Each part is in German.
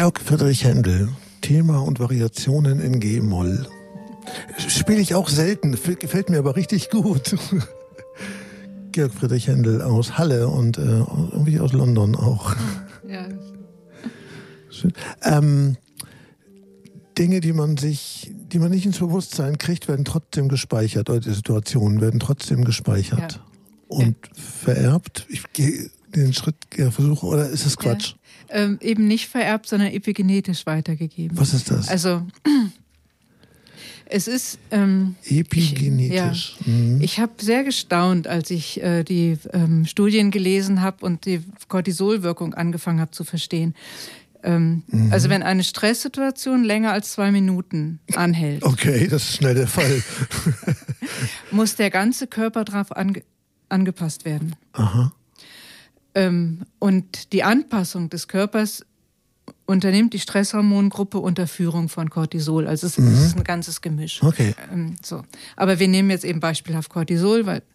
Georg Friedrich Händel, Thema und Variationen in G-Moll. Spiele ich auch selten, gefällt mir aber richtig gut. Georg Friedrich Händel aus Halle und irgendwie aus London auch. Ja. Schön. Dinge, die man nicht ins Bewusstsein kriegt, werden trotzdem gespeichert, oder die Situationen werden trotzdem gespeichert und vererbt. Ich gehe den Schritt versuche, oder ist es Quatsch? Eben nicht vererbt, sondern epigenetisch weitergegeben. Was ist das? Also es ist epigenetisch. Ich habe sehr gestaunt, als ich die Studien gelesen habe und die Cortisolwirkung angefangen habe zu verstehen. Also wenn eine Stresssituation länger als 2 Minuten anhält. Okay, das ist schnell der Fall. Muss der ganze Körper darauf angepasst werden. Aha. Und die Anpassung des Körpers unternimmt die Stresshormongruppe unter Führung von Cortisol. Also es ist ein ganzes Gemisch. Okay. So. Aber wir nehmen jetzt eben beispielhaft Cortisol, weil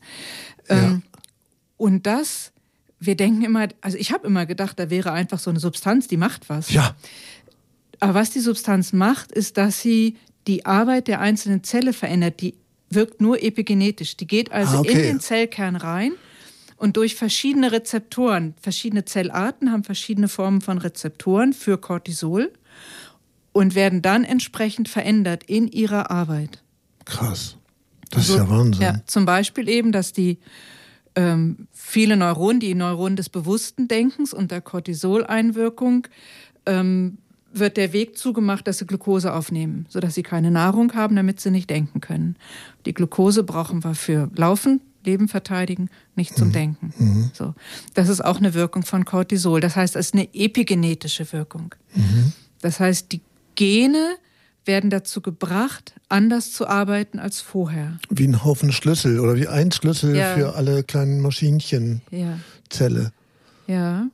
und das, wir denken immer, also ich habe immer gedacht, da wäre einfach so eine Substanz, die macht was. Ja. Aber was die Substanz macht, ist, dass sie die Arbeit der einzelnen Zelle verändert. Die wirkt nur epigenetisch. Die geht also in den Zellkern rein. Und durch verschiedene Rezeptoren, verschiedene Zellarten haben verschiedene Formen von Rezeptoren für Cortisol und werden dann entsprechend verändert in ihrer Arbeit. Krass. Das ist ja Wahnsinn. Ja, zum Beispiel eben, dass die viele Neuronen, die Neuronen des bewussten Denkens unter Cortisoleinwirkung, wird der Weg zugemacht, dass sie Glucose aufnehmen, sodass sie keine Nahrung haben, damit sie nicht denken können. Die Glucose brauchen wir für Laufen, Leben verteidigen, nicht zum Denken. So. Das ist auch eine Wirkung von Cortisol. Das heißt, es ist eine epigenetische Wirkung. Das heißt, die Gene werden dazu gebracht, anders zu arbeiten als vorher. Wie ein Haufen Schlüssel oder wie ein Schlüssel für alle kleinen Maschinchen, Zelle. Ja,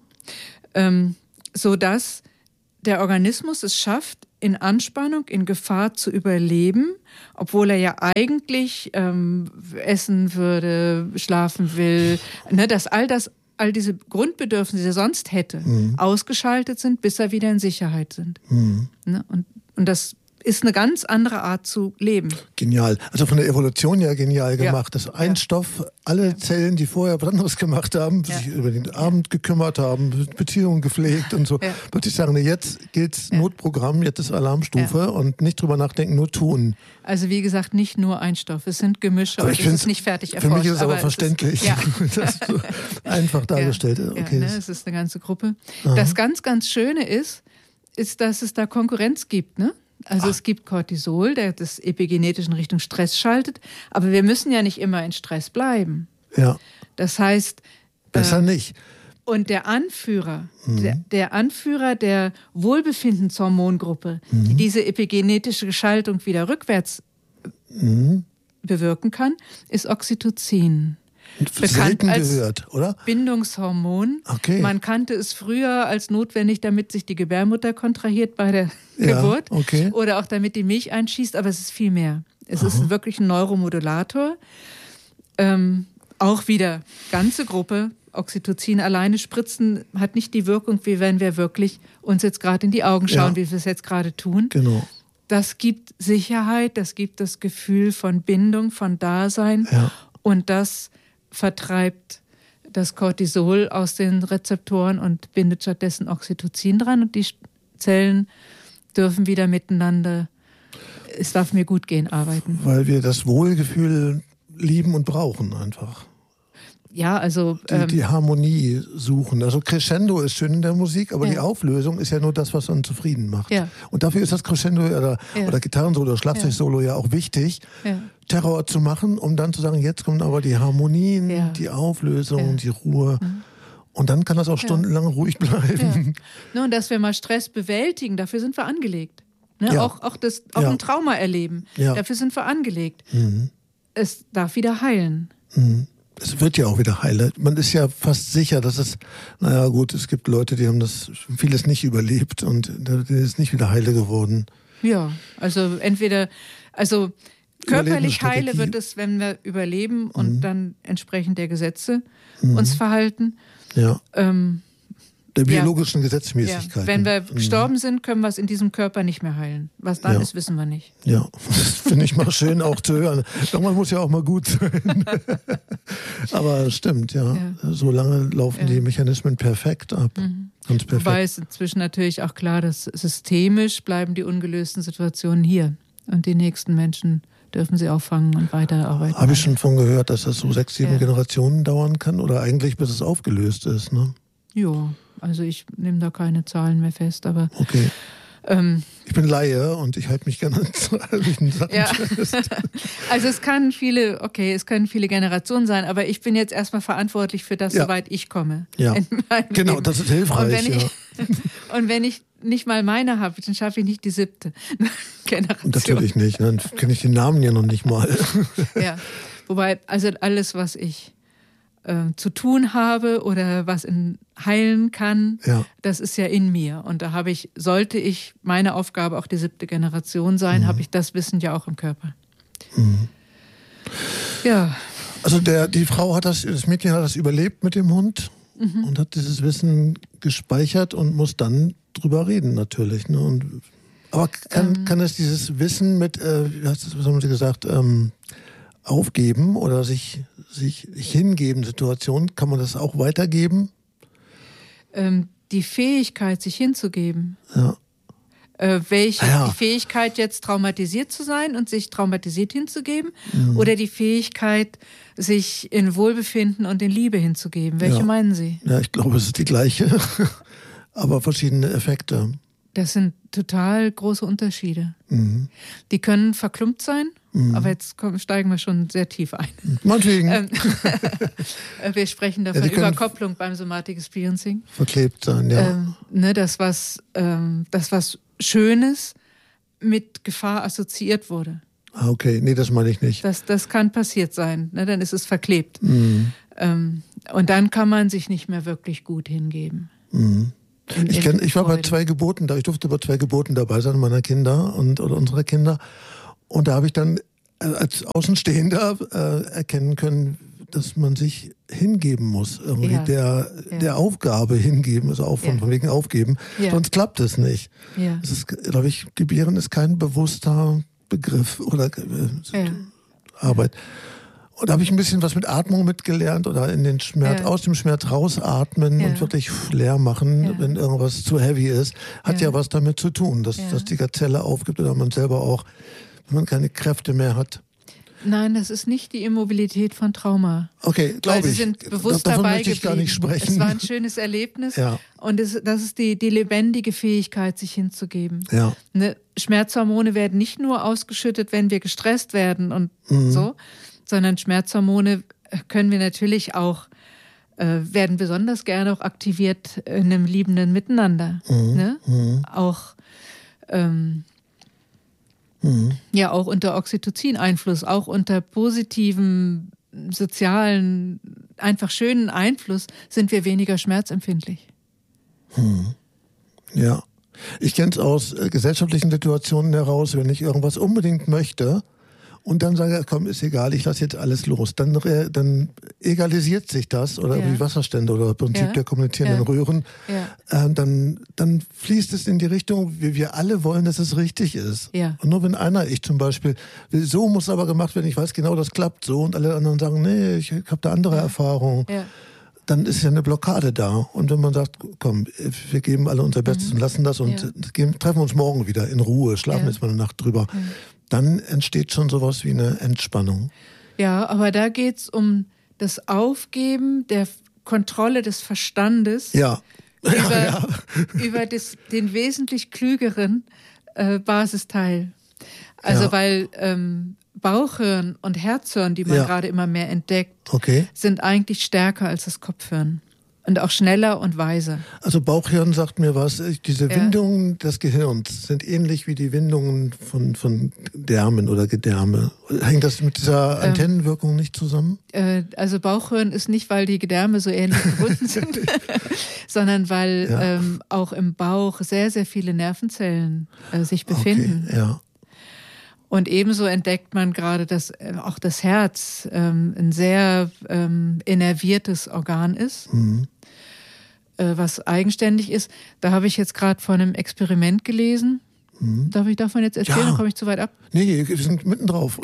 sodass der Organismus es schafft, in Anspannung, in Gefahr zu überleben, obwohl er ja eigentlich essen würde, schlafen will, ne, dass all diese Grundbedürfnisse, die er sonst hätte, ausgeschaltet sind, bis er wieder in Sicherheit sind. Ne? Und das ist eine ganz andere Art zu leben. Genial. Also von der Evolution ja genial gemacht. Dass ein Stoff, alle Zellen, die vorher was anderes gemacht haben, sich über den Abend gekümmert haben, Beziehungen gepflegt und so, plötzlich sagen, jetzt geht's Notprogramm, jetzt ist Alarmstufe und nicht drüber nachdenken, nur tun. Also wie gesagt, nicht nur ein Stoff, es sind Gemische und es ist nicht fertig erforscht. Für mich ist es aber verständlich. Das ist so einfach dargestellt. Okay. Ne, es ist eine ganze Gruppe. Aha. Das ganz, ganz Schöne ist, dass es da Konkurrenz gibt, ne? Also es gibt Cortisol, der das epigenetisch in Richtung Stress schaltet, aber wir müssen ja nicht immer in Stress bleiben. Ja. Das heißt... Besser nicht. Und der Anführer, der Anführer der Wohlbefindenshormongruppe, die diese epigenetische Schaltung wieder rückwärts bewirken kann, ist Oxytocin. Bekannt als gehört, oder? Bindungshormon. Okay. Man kannte es früher als notwendig, damit sich die Gebärmutter kontrahiert bei der Geburt oder auch damit die Milch einschießt, aber es ist viel mehr. Es ist wirklich ein Neuromodulator. Auch wieder ganze Gruppe. Oxytocin alleine spritzen hat nicht die Wirkung, wie wenn wir wirklich uns jetzt gerade in die Augen schauen, wie wir es jetzt gerade tun. Genau. Das gibt Sicherheit, das gibt das Gefühl von Bindung, von Dasein und das vertreibt das Cortisol aus den Rezeptoren und bindet stattdessen Oxytocin dran und die Zellen dürfen wieder miteinander, es darf mir gut gehen, arbeiten. Weil wir das Wohlgefühl lieben und brauchen einfach. Ja, also... Die Harmonie suchen. Also Crescendo ist schön in der Musik, aber die Auflösung ist ja nur das, was uns zufrieden macht. Ja. Und dafür ist das Crescendo oder Gitarrensolo oder Schlagzeugsolo ja auch wichtig, Terror zu machen, um dann zu sagen, jetzt kommen aber die Harmonien, die Auflösung, die Ruhe. Und dann kann das auch stundenlang ruhig bleiben. Ja. Und dass wir mal Stress bewältigen, dafür sind wir angelegt. Ne? Auch ein Trauma erleben, dafür sind wir angelegt. Es darf wieder heilen. Es wird ja auch wieder heile. Man ist ja fast sicher, dass es, naja gut, es gibt Leute, die haben das vieles nicht überlebt und das ist nicht wieder heile geworden. Ja, also körperlich heile wird es, wenn wir überleben und dann entsprechend der Gesetze uns verhalten. Ja. der biologischen Gesetzmäßigkeit. Ja. Wenn wir gestorben sind, können wir es in diesem Körper nicht mehr heilen. Was dann ist, wissen wir nicht. Ja, das finde ich mal schön auch zu hören. Irgendwann muss ja auch mal gut sein. Aber stimmt, ja. So lange laufen die Mechanismen perfekt ab. Ganz perfekt. Wobei es inzwischen natürlich auch klar, dass systemisch bleiben die ungelösten Situationen hier. Und die nächsten Menschen dürfen sie auffangen und weiterarbeiten. Habe ich schon von gehört, dass das so 6, 7 Generationen dauern kann? Oder eigentlich bis es aufgelöst ist, ne? Ja, also ich nehme da keine Zahlen mehr fest, aber... Okay. Ich bin Laie und ich halte mich gerne an zahlreichen Sachen fest. Also es können viele Generationen sein, aber ich bin jetzt erstmal verantwortlich für das, soweit ich komme. Ja, genau, das ist hilfreich. Und wenn ich nicht mal meine habe, dann schaffe ich nicht die 7. Generation. Natürlich nicht, dann kenne ich den Namen ja noch nicht mal. Ja, wobei, also alles, was ich zu tun habe oder was heilen kann, das ist ja in mir. Und da sollte ich meine Aufgabe auch die 7. Generation sein, habe ich das Wissen ja auch im Körper. Ja. Also die Frau das Mädchen hat das überlebt mit dem Hund und hat dieses Wissen gespeichert und muss dann drüber reden natürlich. Ne? Aber kann es dieses Wissen mit, was haben Sie gesagt, aufgeben oder sich hingeben Situationen, kann man das auch weitergeben? Die Fähigkeit, sich hinzugeben. Ja. Die Fähigkeit, jetzt traumatisiert zu sein und sich traumatisiert hinzugeben, oder die Fähigkeit, sich in Wohlbefinden und in Liebe hinzugeben? Welche meinen Sie? Ja, ich glaube, es ist die gleiche, aber verschiedene Effekte. Das sind total große Unterschiede. Die können verklumpt sein, aber jetzt steigen wir schon sehr tief ein. Meinetwegen. Wir sprechen davon Überkopplung beim Somatic Experiencing. Verklebt sein, ja. Das was Schönes mit Gefahr assoziiert wurde. Ah, okay. Nee, das meine ich nicht. Das kann passiert sein, ne? Dann ist es verklebt. Und dann kann man sich nicht mehr wirklich gut hingeben. Ich war bei 2 Geburten da. Ich durfte bei 2 Geburten dabei sein, meiner Kinder oder unserer Kinder. Und da habe ich dann als Außenstehender erkennen können, dass man sich hingeben muss. Irgendwie der Aufgabe hingeben, also auch von wegen aufgeben. Sonst klappt es nicht. Ja. Es ist, glaube ich, Gebären ist kein bewusster Begriff oder Arbeit. Und da habe ich ein bisschen was mit Atmung mitgelernt oder in den Schmerz, aus dem Schmerz rausatmen und wirklich leer machen, wenn irgendwas zu heavy ist. Hat ja was damit zu tun, dass die Gazelle aufgibt oder man selber auch, wenn man keine Kräfte mehr hat. Nein, das ist nicht die Immobilität von Trauma. Okay, glaube ich. Sie sind bewusst dabei möchte ich gar nicht sprechen. Es war ein schönes Erlebnis und das ist die lebendige Fähigkeit, sich hinzugeben. Ja. Ne? Schmerzhormone werden nicht nur ausgeschüttet, wenn wir gestresst werden und so, sondern Schmerzhormone können wir natürlich auch, werden besonders gerne auch aktiviert in einem liebenden Miteinander. Ne? Auch auch unter Oxytocin-Einfluss, auch unter positivem, sozialen, einfach schönen Einfluss sind wir weniger schmerzempfindlich. Ja, ich kenne es aus gesellschaftlichen Situationen heraus, wenn ich irgendwas unbedingt möchte und dann sage, komm, ist egal, ich lasse jetzt alles los. Dann egalisiert sich das, oder wie Wasserstände oder im Prinzip der kommunizierenden Röhren. Ja. Dann fließt es in die Richtung, wie wir alle wollen, dass es richtig ist. Ja. Und nur wenn ich zum Beispiel, so muss aber gemacht werden, ich weiß genau, das klappt so, und alle anderen sagen, nee, ich habe da andere Erfahrungen. Ja. Dann ist ja eine Blockade da. Und wenn man sagt, komm, wir geben alle unser Bestes und lassen das und treffen uns morgen wieder in Ruhe, schlafen jetzt mal eine Nacht drüber, dann entsteht schon sowas wie eine Entspannung. Ja, aber da geht es um das Aufgeben der Kontrolle des Verstandes über den wesentlich klügeren Basisteil. Also weil Bauchhirn und Herzhirn, die man gerade immer mehr entdeckt, sind eigentlich stärker als das Kopfhirn. Und auch schneller und weiser. Also Bauchhirn sagt mir was, diese Windungen des Gehirns sind ähnlich wie die Windungen von Därmen oder Gedärme. Hängt das mit dieser Antennenwirkung nicht zusammen? Also Bauchhirn ist nicht, weil die Gedärme so ähnlich verbunden sind, sondern weil auch im Bauch sehr, sehr viele Nervenzellen sich befinden. Okay, ja. Und ebenso entdeckt man gerade, dass auch das Herz ein sehr innerviertes Organ ist. was eigenständig ist. Da habe ich jetzt gerade von einem Experiment gelesen. Darf ich davon jetzt erzählen? Dann komme ich zu weit ab. Nee, wir sind mitten drauf.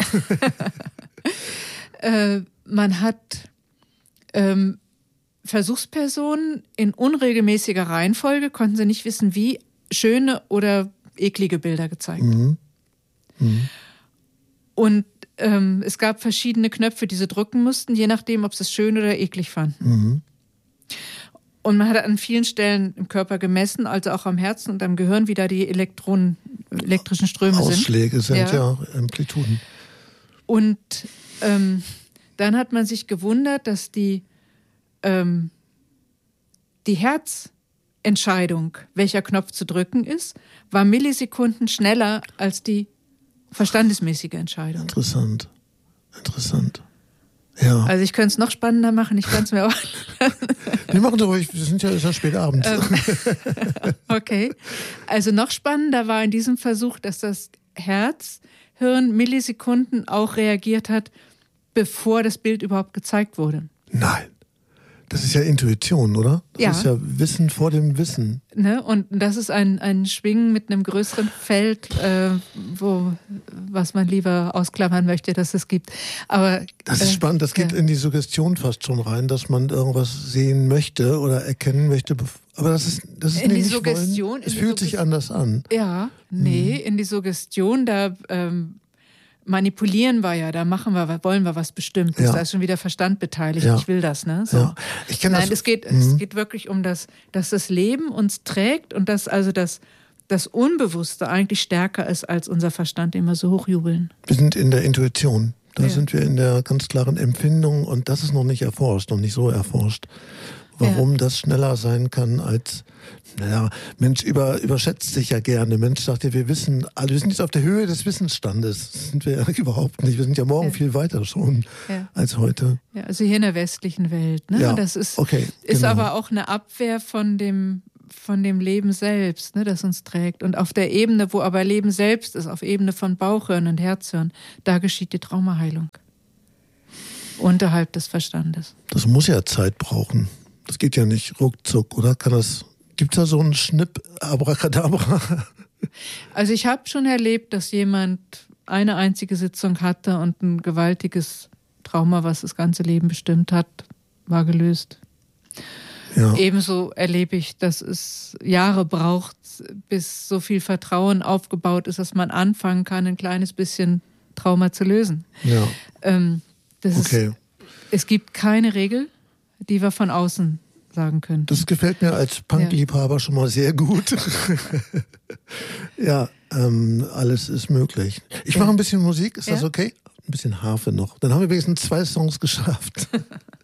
Man hat Versuchspersonen in unregelmäßiger Reihenfolge, konnten sie nicht wissen, wie, schöne oder eklige Bilder gezeigt. Und es gab verschiedene Knöpfe, die sie drücken mussten, je nachdem, ob sie es schön oder eklig fanden. Und man hat an vielen Stellen im Körper gemessen, also auch am Herzen und am Gehirn, wie da die elektrischen Ströme Ausschläge sind, ja, Amplituden. Und dann hat man sich gewundert, dass die Herzentscheidung, welcher Knopf zu drücken ist, war Millisekunden schneller als die verstandesmäßige Entscheidung. Interessant. Ja. Also ich könnte es noch spannender machen, ich kann es mir auch... Wir machen es ruhig, ist ja spät abends. Okay. Also noch spannender war in diesem Versuch, dass das Herzhirn Millisekunden auch reagiert hat, bevor das Bild überhaupt gezeigt wurde. Nein. Das ist ja Intuition, oder? Das ist ja Wissen vor dem Wissen. Ne? Und das ist ein Schwingen mit einem größeren Feld, was man lieber ausklammern möchte, dass es gibt. Aber das ist spannend, das geht in die Suggestion fast schon rein, dass man irgendwas sehen möchte oder erkennen möchte. Aber das ist in die Suggestion. Es fühlt sich anders an. Ja, in die Suggestion, da manipulieren wir ja, da wollen wir was Bestimmtes. Da ist schon wieder Verstand beteiligt. Ich will das, ne? So. Ja. Es geht wirklich um dass das Leben uns trägt und dass also das Unbewusste eigentlich stärker ist als unser Verstand, den wir so hochjubeln. Wir sind in der Intuition. Da sind wir in der ganz klaren Empfindung und das ist noch nicht nicht so erforscht. Warum das schneller sein kann als, Mensch überschätzt sich ja gerne. Mensch sagt ja, wir sind jetzt auf der Höhe des Wissensstandes. Das sind wir ja überhaupt nicht. Wir sind ja morgen viel weiter schon als heute. Ja, also hier in der westlichen Welt. Ne? Ja, das ist aber auch eine Abwehr von dem Leben selbst, ne, das uns trägt. Und auf der Ebene, wo aber Leben selbst ist, auf Ebene von Bauchhirn und Herzhirn, da geschieht die Traumaheilung. Unterhalb des Verstandes. Das muss ja Zeit brauchen. Das geht ja nicht ruckzuck, oder? Gibt es da so einen Schnipp, Abracadabra? Also ich habe schon erlebt, dass jemand eine einzige Sitzung hatte und ein gewaltiges Trauma, was das ganze Leben bestimmt hat, war gelöst. Ja. Ebenso erlebe ich, dass es Jahre braucht, bis so viel Vertrauen aufgebaut ist, dass man anfangen kann, ein kleines bisschen Trauma zu lösen. Ja. Es gibt keine Regel, die wir von außen sagen können. Das gefällt mir als Punk-Liebhaber schon mal sehr gut. Alles ist möglich. Ich mache ein bisschen Musik, ist das okay? Ein bisschen Harfe noch. Dann haben wir wenigstens 2 Songs geschafft.